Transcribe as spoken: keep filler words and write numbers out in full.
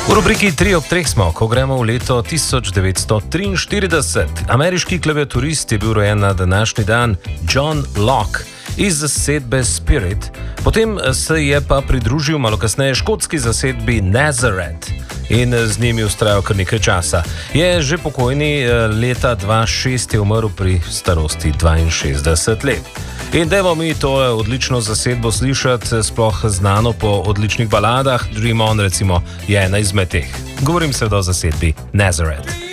V rubriki tri ob treh smo, ko gremo v leto tisoč devetsto triinštirideset. Ameriški klaviaturist je bil rojen na današnji dan John Locke iz zasedbe Spirit, potem se je pa pridružil malo kasneje škotski zasedbi Nazareth in z njimi ustrajal kar nekaj časa. Je že pokojni, leta dva tisoč šest je umrl pri starosti dvainšestdeset let. In dajmo mi to odlično zasedbo slišati, sploh znano po odličnih baladah. Dream On recimo je ena izmed teh. Govorim seveda o zasedbi Nazareth.